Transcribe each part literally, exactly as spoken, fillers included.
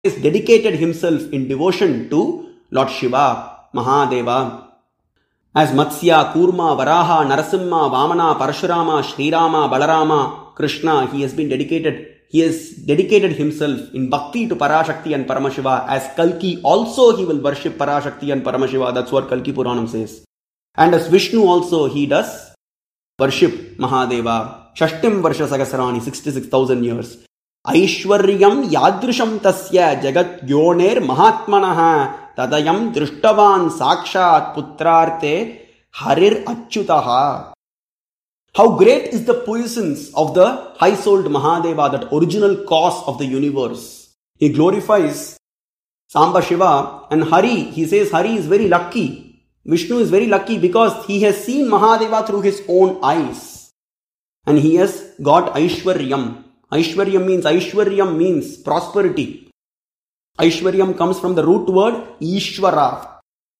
always dedicated himself in devotion to Lord Shiva, Mahadeva. As Matsya, Kurma, Varaha, Narasimha, Vamana, Parashurama, Srirama, Balarama, Krishna, he has been dedicated, he has dedicated himself in bhakti to Parashakti and Paramashiva. As Kalki also he will worship Parashakti and Paramashiva. That's what Kalki Puranam says. And as Vishnu also he does worship Mahadeva. Shashtim Varsha Sagasarani, sixty-six thousand years. Aishwaryam Yadrisham Tasya Jagat Yoner Mahatmanaha Tadayam Drishtavan Sakshat Putrarte Harir Achyutaha. How great is the puissance of the high-souled Mahadeva, that original cause of the universe. He glorifies Samba Shiva, and Hari, he says Hari is very lucky. Vishnu is very lucky because he has seen Mahadeva through his own eyes. And he has got Aishwaryam. Aishwaryam means, Aishwaryam means prosperity. Aishwaryam comes from the root word Ishvara.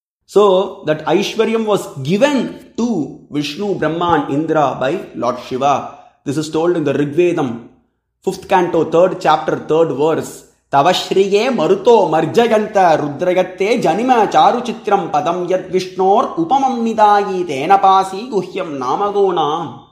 So that Aishwaryam was given to Vishnu, Brahma and Indra by Lord Shiva. This is told in the Rigvedam, fifth canto, third chapter, third verse. Tavashriye maruto marjayanta rudrayatte janima charu chitram padam yad vishnor upamam nidayi tenapasi guhyam namagonam.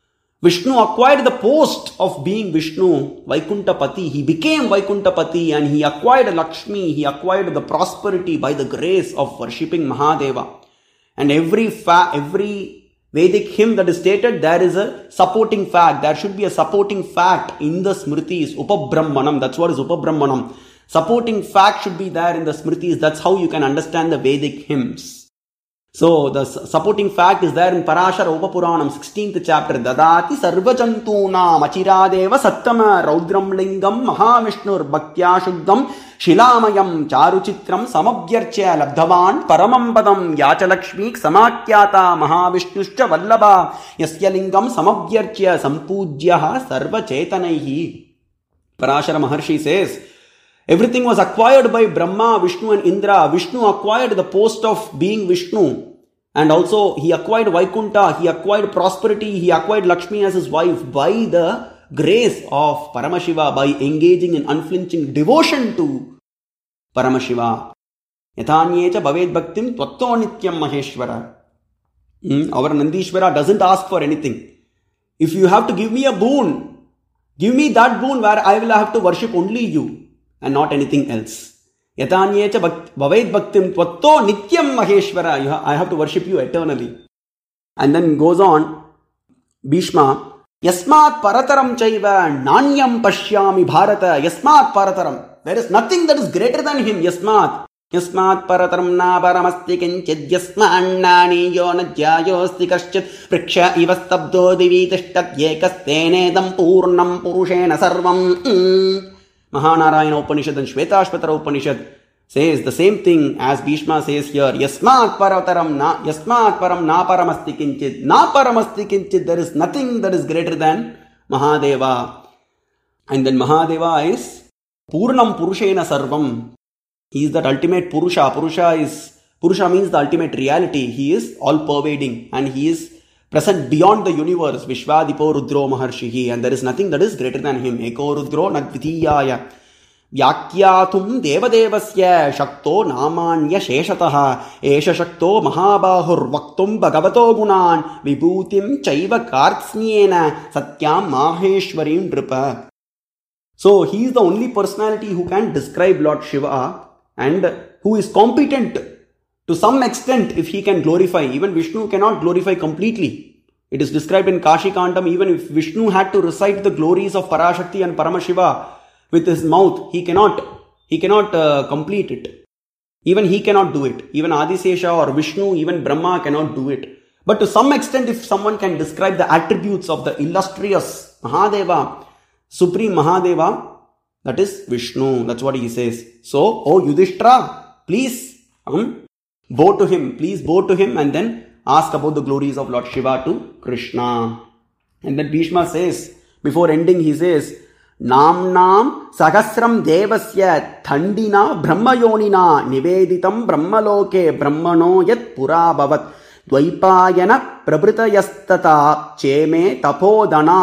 Vishnu acquired the post of being Vishnu, Vaikuntapati. He became Vaikuntapati and he acquired Lakshmi. He acquired the prosperity by the grace of worshipping Mahadeva. And every fa- every Vedic hymn that is stated, there is a supporting fact. There should be a supporting fact in the Smritis. Upabrahmanam. That's what is Upabrahmanam. Supporting fact should be there in the Smritis. That's how you can understand the Vedic hymns. So the supporting fact is there in Parashara Upapuranam, sixteenth chapter. Dadati sarvajantuna machiradeva sattama raudram lingam mahavishnur bhaktya shuddham shilamayam charuchitram samabhyarchya labdhavan paramam padam yachalakshmi samakyata mahavishnuscha vallabha yasya lingam samabhyarchya sampujyaha sarva chetanaihi. Parashara Maharshi says, everything was acquired by Brahma, Vishnu and Indra. Vishnu acquired the post of being Vishnu. And also he acquired Vaikunta, he acquired prosperity, he acquired Lakshmi as his wife by the grace of Paramashiva, by engaging in unflinching devotion to Paramashiva. Yatanyecha bhaved bhaktim tvatto nityam maheshwara. Hmm? Our Nandishwara doesn't ask for anything. If you have to give me a boon, give me that boon where I will have to worship only you and not anything else. Yatanyecha bhaved bhaktim tvatto nityam maheshwara. I have to worship you eternally. And then goes on, Bhishma, Yasmat parataram chaiva nanyam pashyami bharata. Yasmat parataram. There is nothing that is greater than him. Yasmat. Yasmat parataram na paramasti kinchid. Yasman nani yonajyayosti kaschit. Priksha ivastabdo divitishtat yekastene purnam purushena sarvam. Mahanarayana Upanishad and Shvetashvatara Upanishad says the same thing as Bhishma says here. Yasmat parataram na, Yasmat param na paramasti kinchid. Na paramasti kinchid. There is nothing that is greater than Mahadeva. And then Mahadeva is Purnam Purushena Sarvam. He is that ultimate Purusha. Purusha is, Purusha means the ultimate reality. He is all pervading and he is present beyond the universe. Vishwadipo Rudro Maharshihi. And there is nothing that is greater than him. Eko Rudro Nadvitiyaya. Vyakyatum Devadevasya Shakto Namanya Sheshataha. Esha Shakto Mahabahur Vaktum Bhagavato Gunan Vibhutim Chaiva Kartsnyena Satyam Maheshwarim Dripa. So he is the only personality who can describe Lord Shiva and who is competent to some extent if he can glorify. Even Vishnu cannot glorify completely. It is described in Kashi Kantam. Even if Vishnu had to recite the glories of Parashakti and Paramashiva with his mouth, he cannot, he cannot uh, complete it. Even he cannot do it. Even Adisesha or Vishnu, even Brahma cannot do it. But to some extent, if someone can describe the attributes of the illustrious Mahadeva, Supreme Mahadeva, that is Vishnu. That's what he says. So, oh Yudhishthira, please um, bow to him. Please bow to him and then ask about the glories of Lord Shiva to Krishna. And then Bhishma says, before ending, he says, Nam Nam Sahasram Devasya Thandina Brahmayonina Niveditam Brahmaloke Brahmano Yat Pura Bhavat Dvaipayana Prabhritayastata Cheme Tapodana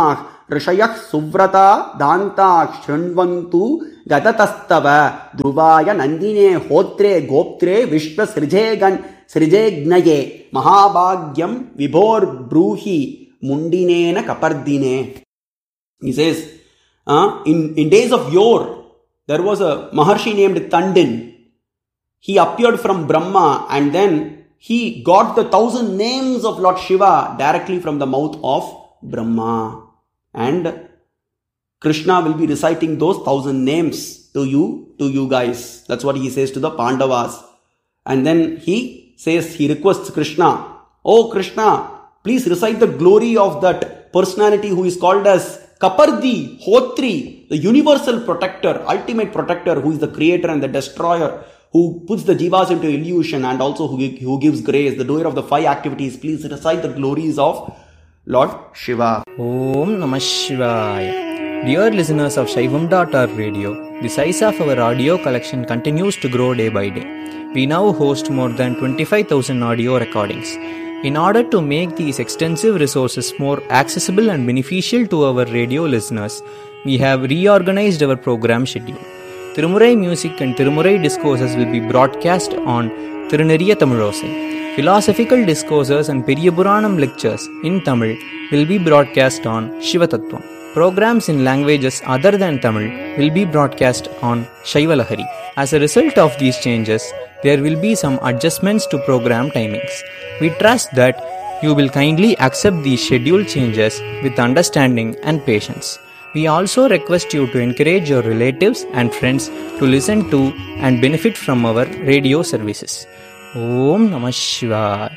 rishayah suvrata danta shrinvantu gatatastava druvaya nandine hotre goptre vishwa srijegan srijegnaye mahabhagyam vibhor bruhi mundinena kapardine. He says, uh, in, in days of yore, there was a Maharshi named Tandin. He appeared from Brahma and then he got the thousand names of Lord Shiva directly from the mouth of Brahma. And Krishna will be reciting those thousand names to you, to you guys. That's what he says to the Pandavas. And then he says, he requests Krishna, oh Krishna, please recite the glory of that personality who is called as Kapardi, Hotri, the universal protector, ultimate protector, who is the creator and the destroyer, who puts the jivas into illusion and also who, who gives grace, the doer of the five activities. Please recite the glories of Lord Shiva. Om Namah Shivaya. Dear listeners of Shaivam dot org radio, the size of our audio collection continues to grow day by day. We now host more than twenty-five thousand audio recordings. In order to make these extensive resources more accessible and beneficial to our radio listeners, we have reorganized our program schedule. Tirumurai music and Tirumurai discourses will be broadcast on Tiruneriya Tamilosai. Philosophical discourses and Periyapuranam lectures in Tamil will be broadcast on Shivatattvam. Programs in languages other than Tamil will be broadcast on Shaivalahari. As a result of these changes, there will be some adjustments to program timings. We trust that you will kindly accept these schedule changes with understanding and patience. We also request you to encourage your relatives and friends to listen to and benefit from our radio services. Om Namah Shivaya.